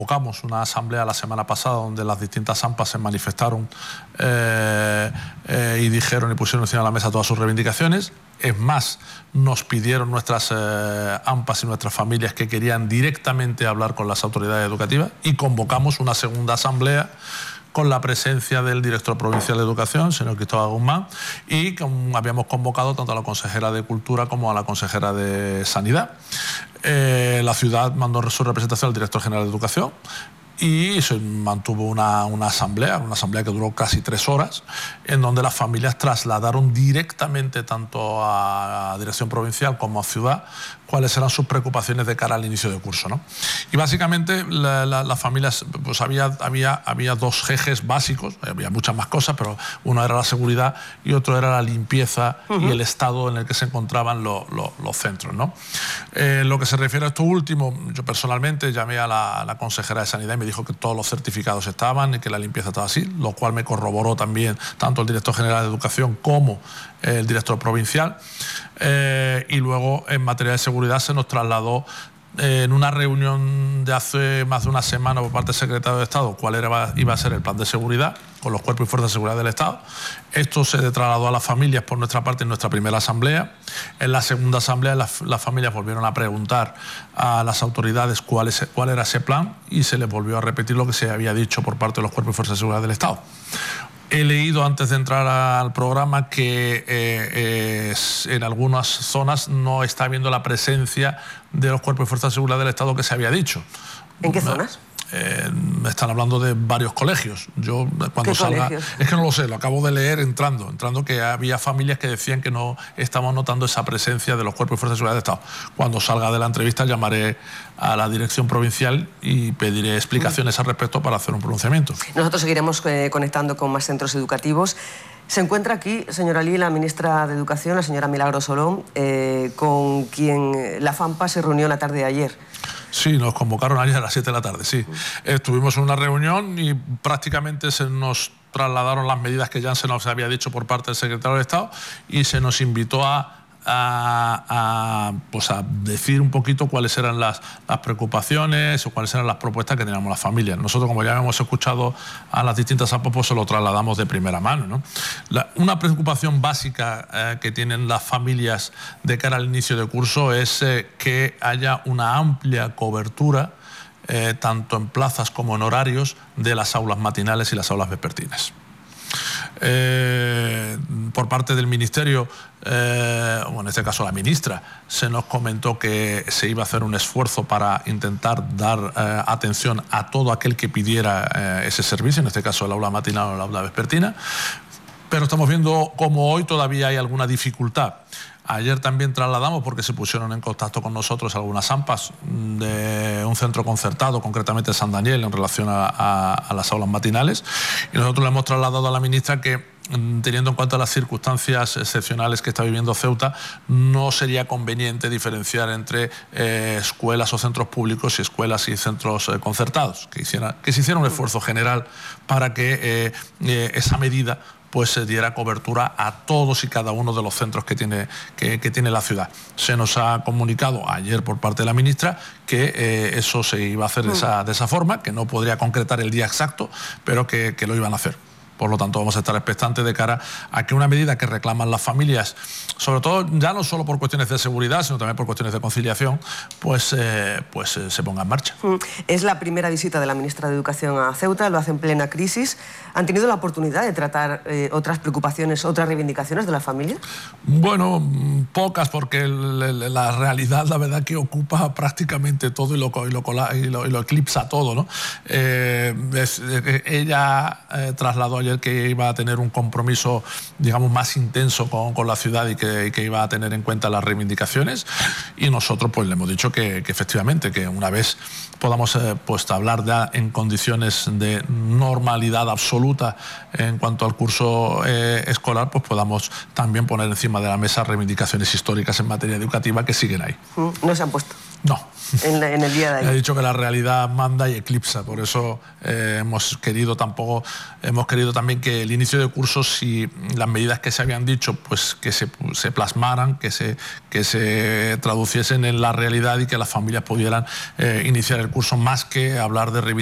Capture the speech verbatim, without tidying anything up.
Convocamos una asamblea la semana pasada donde las distintas AMPAs se manifestaron eh, eh, y dijeron y pusieron encima de la mesa todas sus reivindicaciones. Es más, nos pidieron nuestras eh, AMPAs y nuestras familias que querían directamente hablar con las autoridades educativas y convocamos una segunda asamblea con la presencia del director provincial de Educación, señor Cristóbal Guzmán, y con, habíamos convocado tanto a la consejera de Cultura como a la consejera de Sanidad. Eh, la ciudad mandó su representación al director general de Educación y se mantuvo una, una asamblea, una asamblea que duró casi tres horas, en donde las familias trasladaron directamente tanto a Dirección Provincial como a Ciudad cuáles eran sus preocupaciones de cara al inicio de curso, ¿no? Y básicamente la, la, las familias, pues había, había, había dos ejes básicos, había muchas más cosas, pero uno era la seguridad y otro era la limpieza uh-huh. y el estado en el que se encontraban lo, lo, los centros, ¿no? Eh, lo que se refiere a esto último, yo personalmente llamé a la, a la consejera de Sanidad y me dijo que todos los certificados estaban y que la limpieza estaba así, lo cual me corroboró también tanto el director general de Educación como el director provincial. Eh, y luego en materia de seguridad se nos trasladó eh, en una reunión de hace más de una semana por parte del secretario de Estado cuál era, iba a ser el plan de seguridad con los cuerpos y fuerzas de seguridad del Estado. Esto se trasladó a las familias por nuestra parte en nuestra primera asamblea. En la segunda asamblea las, las familias volvieron a preguntar a las autoridades cuál, es, cuál era ese plan y se les volvió a repetir lo que se había dicho por parte de los cuerpos y fuerzas de seguridad del Estado. He leído antes de entrar al programa que eh, es, en algunas zonas no está habiendo la presencia de los cuerpos y fuerzas de seguridad del Estado que se había dicho. ¿En qué zonas? Eh, me están hablando de varios colegios. Yo cuando ¿Qué salga, colegios? Es que no lo sé, lo acabo de leer entrando, entrando que había familias que decían que no estaban notando esa presencia de los cuerpos y fuerzas de seguridad del Estado. Cuando salga de la entrevista llamaré a la dirección provincial y pediré explicaciones al respecto para hacer un pronunciamiento. Nosotros seguiremos eh, conectando con más centros educativos. Se encuentra aquí, señora Lee, la ministra de Educación, la señora Milagros Olón, eh, con quien la FAMPA se reunió la tarde de ayer. Sí, nos convocaron ayer a las siete de la tarde, sí. Estuvimos en una reunión y prácticamente se nos trasladaron las medidas que ya se nos había dicho por parte del secretario de Estado y se nos invitó a, a, a, pues a decir un poquito cuáles eran las, las preocupaciones o cuáles eran las propuestas que teníamos las familias. Nosotros, como ya hemos escuchado a las distintas AMPAs, pues se lo trasladamos de primera mano, ¿no? La, una preocupación básica eh, que tienen las familias de cara al inicio de curso es eh, que haya una amplia cobertura eh, tanto en plazas como en horarios de las aulas matinales y las aulas vespertinas. Eh, por parte del Ministerio, eh, o en este caso la ministra, se nos comentó que se iba a hacer un esfuerzo para intentar dar eh, atención a todo aquel que pidiera eh, ese servicio, en este caso el aula matinal o el aula vespertina, pero estamos viendo cómo hoy todavía hay alguna dificultad. Ayer también trasladamos, porque se pusieron en contacto con nosotros algunas AMPAs de un centro concertado, concretamente San Daniel, en relación a, a, a las aulas matinales, y nosotros le hemos trasladado a la ministra que, teniendo en cuenta las circunstancias excepcionales que está viviendo Ceuta, no sería conveniente diferenciar entre eh, escuelas o centros públicos y escuelas y centros eh, concertados, que, hiciera, que se hiciera un esfuerzo general para que eh, eh, esa medida pues se diera cobertura a todos y cada uno de los centros que tiene, que, que tiene la ciudad. Se nos ha comunicado ayer por parte de la ministra que eh, eso se iba a hacer de esa, de esa forma, que no podría concretar el día exacto, pero que, que lo iban a hacer. Por lo tanto, vamos a estar expectantes de cara a que una medida que reclaman las familias, sobre todo ya no solo por cuestiones de seguridad, sino también por cuestiones de conciliación, pues, eh, pues eh, se ponga en marcha. Es la primera visita de la ministra de Educación a Ceuta, lo hace en plena crisis. ¿Han tenido la oportunidad de tratar eh, otras preocupaciones, otras reivindicaciones de la familia? Bueno, pocas, porque el, el, la realidad, la verdad, que ocupa prácticamente todo y lo, y lo, y lo, y lo eclipsa todo, ¿no? Eh, es, eh, ella eh, trasladó ayer que iba a tener un compromiso, digamos, más intenso con, con la ciudad y que, y que iba a tener en cuenta las reivindicaciones, y nosotros pues le hemos dicho que, que efectivamente, que una vez podamos eh, pues hablar ya en condiciones de normalidad absoluta en cuanto al curso eh, escolar, pues podamos también poner encima de la mesa reivindicaciones históricas en materia educativa que siguen ahí. ¿No se han puesto? No. en, en el día de ayer. He dicho que la realidad manda y eclipsa, por eso eh, hemos querido tampoco, hemos querido también que el inicio de curso, si las medidas que se habían dicho, pues que se, se plasmaran, que se, que se traduciesen en la realidad y que las familias pudieran eh, iniciar el curso, más que hablar de reivindicación